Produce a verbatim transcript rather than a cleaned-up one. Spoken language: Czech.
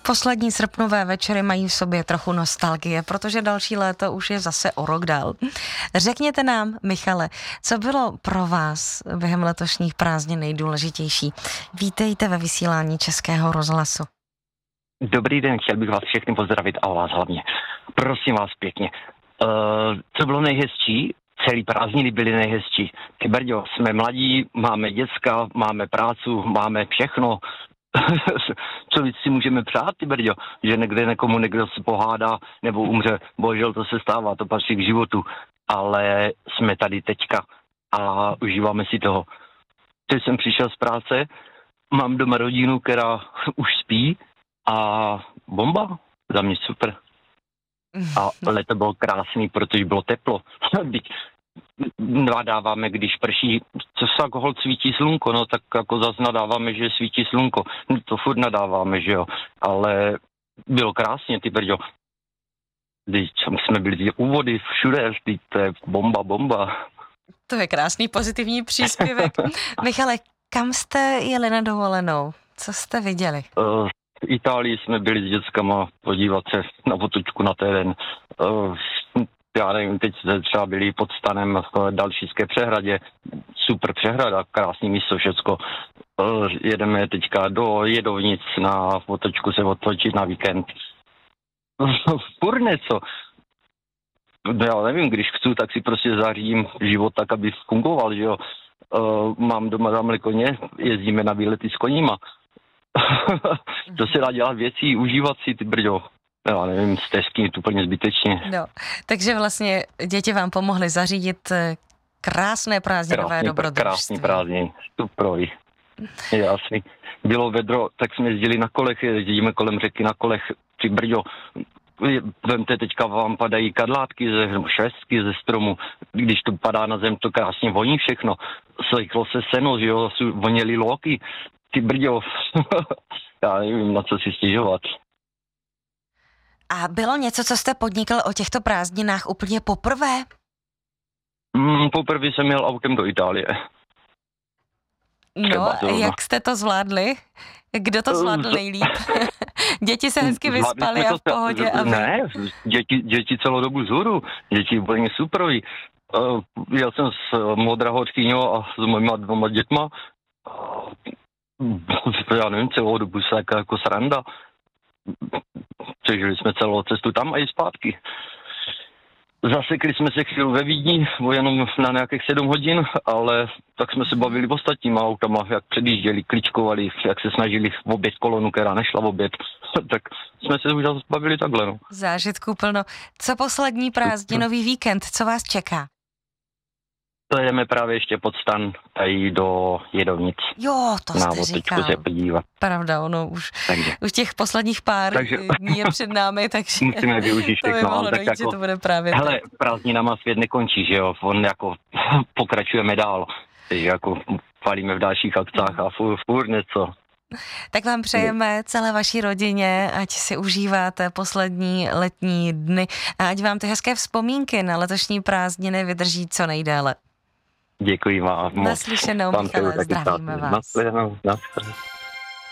Poslední srpnové večery mají v sobě trochu nostalgie, protože další léto už je zase o rok dál. Řekněte nám, Michale, co bylo pro vás během letošních prázdnin nejdůležitější? Vítejte ve vysílání Českého rozhlasu. Dobrý den, chtěl bych vás všechny pozdravit a vás hlavně. Prosím vás pěkně. Uh, co bylo nejhezčí? Celý prázdniny byly nejhezčí. Ty brďo, jsme mladí, máme děcka, máme prácu, máme všechno. Co víc si můžeme přát, ty brďo? Že někde někomu někdo se pohádá nebo umře. Bohužel to se stává, to patří k životu. Ale jsme tady teďka a užíváme si toho. Teď jsem přišel z práce, mám doma rodinu, která už spí a bomba, za mě super. A leto bylo krásný, protože bylo teplo. Nadáváme, když prší, co se jako hol svítí slunko, no tak jako zase nadáváme, že svítí slunko. No to furt nadáváme, že jo. Ale bylo krásně, ty brďo. Když jsme byli úvody všude, to je bomba, bomba. To je krásný pozitivní příspěvek. Michale, kam jste jeli na dovolenou? Co jste viděli? Uh, v Itálii jsme byli s dětskama podívat se na otočku na terén. Uh, já nevím, teď jsme třeba byli pod stanem v Dalšíské přehradě. Super přehrada, krásný místo, všecko. Uh, jedeme teďka do Jedovnic na otočku se otočit na víkend. Furt něco. Já nevím, když chci, tak si prostě zařídím život tak, aby fungoval, že jo. Uh, mám doma tamhle koně, jezdíme na výlety s koníma. To se dá dělat věcí, užívat si, ty brďo. Já nevím, stezky, to úplně zbytečně. No, takže vlastně děti vám pomohly zařídit krásné prázdninové dobrodružství. Krásný prázdnin, super. Je jasný. Bylo vedro, tak jsme jezdili na kolech, jezdíme kolem řeky na kolech, ty brďo. Vemte, teďka vám padají kadlátky ze švestky ze stromu, když to padá na zem, to krásně voní všechno. Slejklo se seno, že jo, voněly lóky, ty brďo. Já nevím, na co si stěžovat. A bylo něco, co jste podnikl o těchto prázdninách úplně poprvé? Mm, poprvé jsem jel autem do Itálie. No, jak jste to zvládli? Kdo to zvládl nejlíp? Děti se hezky vyspali a v pohodě. A vy... Ne, děti, děti celou dobu vzhůru. Děti úplně superoví. Uh, jel jsem s Modrahořkyňou a s mojima dvoma dětma. Uh, já nevím, celou dobu se jako, jako sranda. Přežili jsme celou cestu tam a i zpátky. Zasekli jsme se chvíli ve Vídni, jenom na nějakých sedm hodin, ale tak jsme se bavili ostatníma autama, jak předjížděli, kličkovali, jak se snažili obět kolonu, která nešla v obět. Tak jsme se už bavili takhle, no. Zážitků plno. Co poslední prázdninový víkend, co vás čeká? To jdeme právě ještě pod stan tady do Jedovnic. Jo, to jste na říkal. Se podívat. Pravda, ono už, takže. už těch posledních pár takže. dní je před námi, takže musíme využít všechno. To by mohlo dojít, jako, že to bude právě hele, prázdninama svět nekončí, že jo, on jako pokračujeme dál, takže jako palíme v dalších akcách a furt, furt něco. Tak vám přejeme celé vaší rodině, ať si užíváte poslední letní dny a ať vám ty hezké vzpomínky na letošní prázdniny vydrží co nejdéle. Děkuji vám. Naslyšenou, Michale, zdravíme vás. Naslyšenou, naslyšenou.